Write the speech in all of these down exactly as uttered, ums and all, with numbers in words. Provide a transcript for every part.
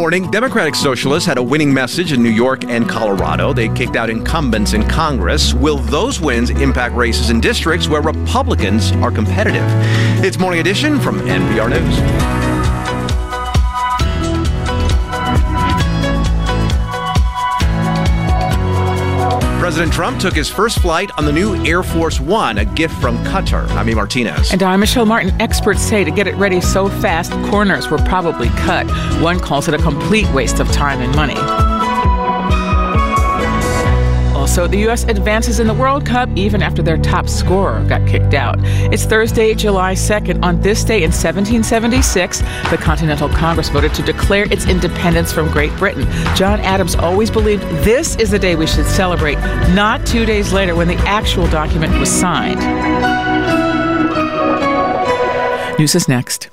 morning. Democratic Socialists had a winning message in New York and Colorado. They kicked out incumbents in Congress. Will those wins impact races in districts where Republicans are competitive? It's Morning Edition from N P R News. President Trump took his first flight on the new Air Force One, a gift from Qatar. I'm E. Martinez. And I'm Michelle Martin. Experts say to get it ready so fast, corners were probably cut. One calls it a complete waste of time and money. Also, the U S advances in the World Cup even after their top scorer got kicked out. It's Thursday, July second. On this day in seventeen seventy-six, the Continental Congress voted to declare its independence from Great Britain. John Adams always believed this is the day we should celebrate, not two days later when the actual document was signed. News is next.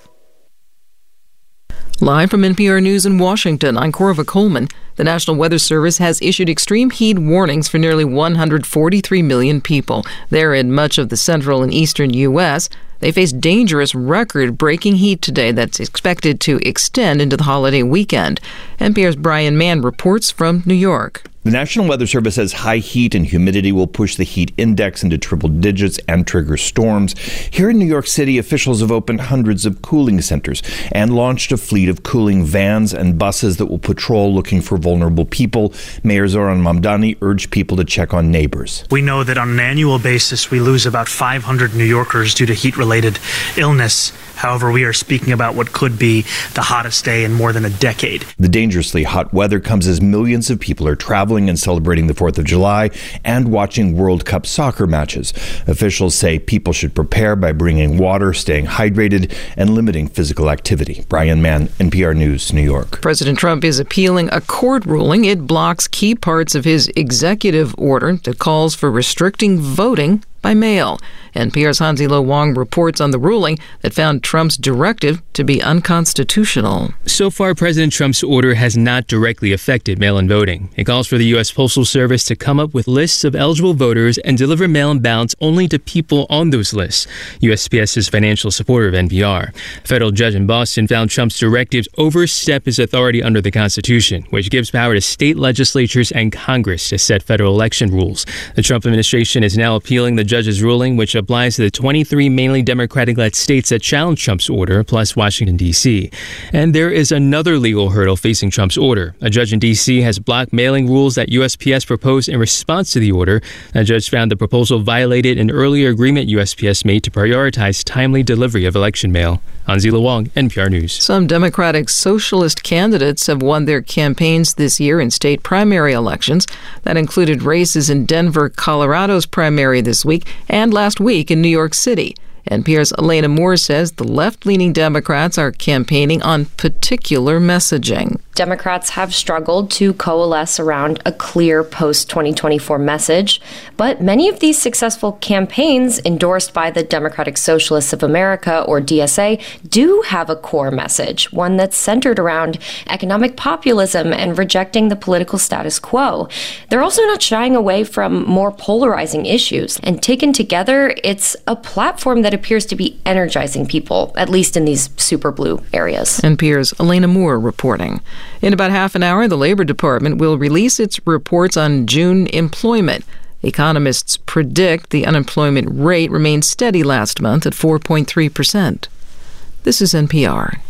Live from N P R News in Washington, I'm Corva Coleman. The National Weather Service has issued extreme heat warnings for nearly one hundred forty-three million people. They're in much of the central and eastern U S They face dangerous, record-breaking heat today that's expected to extend into the holiday weekend. N P R's Brian Mann reports from New York. The National Weather Service says high heat and humidity will push the heat index into triple digits and trigger storms. Here in New York City, officials have opened hundreds of cooling centers and launched a fleet of cooling vans and buses that will patrol looking for vulnerable people. Mayor Zoran Mamdani urged people to check on neighbors. We know that on an annual basis, we lose about five hundred New Yorkers due to heat-related illness. However, we are speaking about what could be the hottest day in more than a decade. The dangerously hot weather comes as millions of people are traveling and celebrating the fourth of July and watching World Cup soccer matches. Officials say people should prepare by bringing water, staying hydrated, and limiting physical activity. Brian Mann, N P R News, New York. President Trump is appealing a court ruling. It blocks key parts of his executive order that calls for restricting voting by mail. N P R's Hansi Lo Wong reports on the ruling that found Trump's directive to be unconstitutional. So far, President Trump's order has not directly affected mail-in voting. It calls for the U S Postal Service to come up with lists of eligible voters and deliver mail-in ballots only to people on those lists. U S P S is financial supporter of N P R. A federal judge in Boston found Trump's directives overstep his authority under the Constitution, which gives power to state legislatures and Congress to set federal election rules. The Trump administration is now appealing the judge's ruling, which applies to the twenty-three mainly Democratic-led states that challenged Trump's order, plus Washington, D C. And there is another legal hurdle facing Trump's order. A judge in D C has blocked mailing rules that U S P S proposed in response to the order. That judge found the proposal violated an earlier agreement U S P S made to prioritize timely delivery of election mail. Hansi Lo Wong, N P R News. Some Democratic Socialist candidates have won their campaigns this year in state primary elections. That included races in Denver, Colorado's primary this week, and last week in New York City. N P R's Elena Moore says the left-leaning Democrats are campaigning on particular messaging. Democrats have struggled to coalesce around a clear post twenty twenty-four message, but many of these successful campaigns endorsed by the Democratic Socialists of America, or D S A, do have a core message, one that's centered around economic populism and rejecting the political status quo. They're also not shying away from more polarizing issues, and taken together, it's a platform that appears to be energizing people, at least in these super blue areas. N P R's Elena Moore reporting. In about half an hour, the Labor Department will release its reports on June employment. Economists predict the unemployment rate remained steady last month at four point three percent. This is N P R.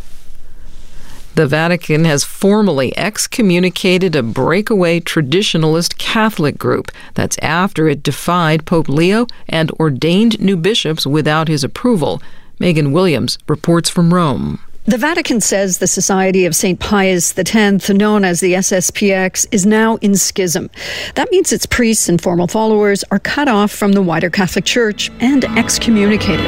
The Vatican has formally excommunicated a breakaway traditionalist Catholic group. That's after it defied Pope Leo and ordained new bishops without his approval. Megan Williams reports from Rome. The Vatican says the Society of Saint Pius X, known as the S S P X, is now in schism. That means its priests and formal followers are cut off from the wider Catholic Church and excommunicated.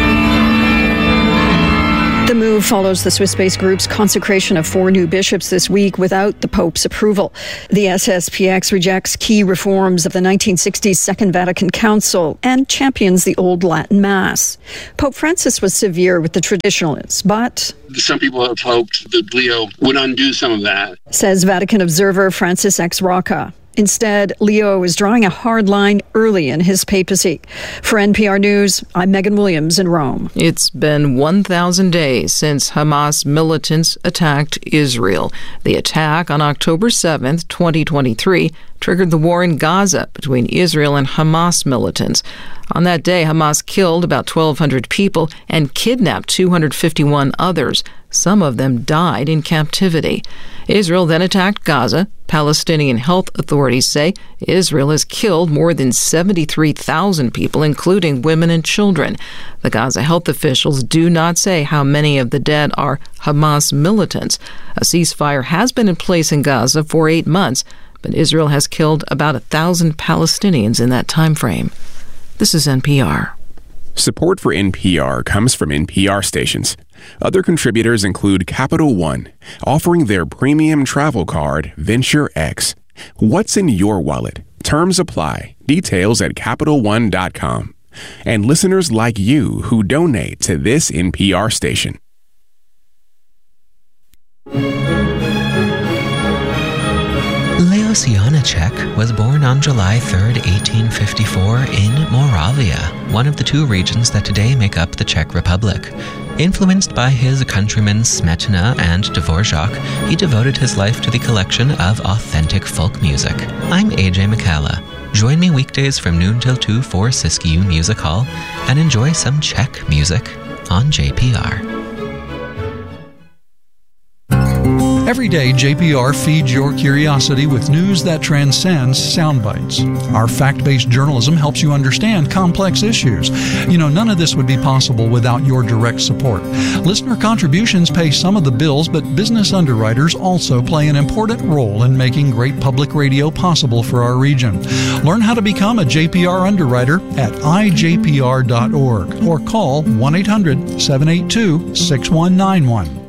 The move follows the Swiss-based group's consecration of four new bishops this week without the Pope's approval. The S S P X rejects key reforms of the nineteen sixties Second Vatican Council and champions the Old Latin Mass. Pope Francis was severe with the traditionalists, but some people have hoped that Leo would undo some of that, says Vatican observer Francis X. Rocca. Instead, Leo is drawing a hard line early in his papacy. For N P R News, I'm Megan Williams in Rome. It's been one thousand days since Hamas militants attacked Israel. The attack on October seventh, twenty twenty-three, triggered the war in Gaza between Israel and Hamas militants. On that day, Hamas killed about twelve hundred people and kidnapped two hundred fifty-one others. Some of them died in captivity. Israel then attacked Gaza. Palestinian health authorities say Israel has killed more than seventy-three thousand people, including women and children. The Gaza health officials do not say how many of the dead are Hamas militants. A ceasefire has been in place in Gaza for eight months, but Israel has killed about a thousand Palestinians in that time frame. This is N P R. Support for N P R comes from N P R stations. Other contributors include Capital One, offering their premium travel card, Venture X. What's in your wallet? Terms apply. Details at Capital One dot com. And listeners like you who donate to this N P R station. Leos Janáček was born on July third, eighteen fifty-four in Moravia, one of the two regions that today make up the Czech Republic. Influenced by his countrymen Smetana and Dvorak, he devoted his life to the collection of authentic folk music. I'm A J McCalla. Join me weekdays from noon till two for Siskiyou Music Hall and enjoy some Czech music on J P R. Every day, J P R feeds your curiosity with news that transcends sound bites. Our fact-based journalism helps you understand complex issues. You know, none of this would be possible without your direct support. Listener contributions pay some of the bills, but business underwriters also play an important role in making great public radio possible for our region. Learn how to become a J P R underwriter at I J P R dot org or call one eight hundred, seven eight two, six one nine one.